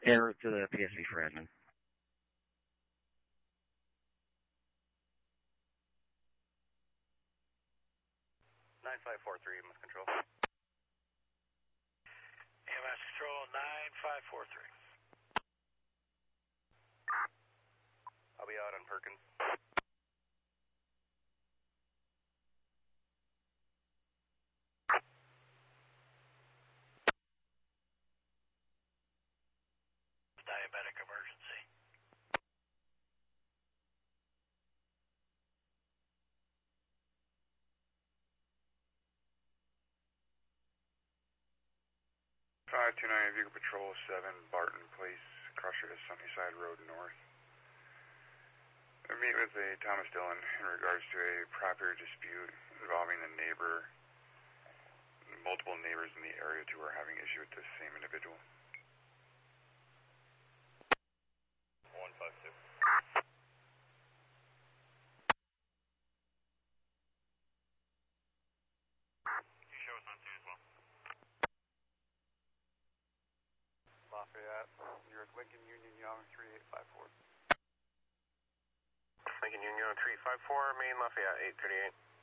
Error to the PSV for admin. 9543, EMS control. EMS control 9543. I'll be out on Perkins. Diabetic emergency. Vehicle Patrol 7, Barton Place, Crusher to Sunnyside Road North. I meet with a Thomas Dillon in regards to a property dispute involving a neighbor, multiple neighbors in the area too are having issue with the same individual. 152. You show us on scene as well. Lafayette, you're at Lincoln Union Young 3854. Lincoln Union 354, Main Lafayette 838.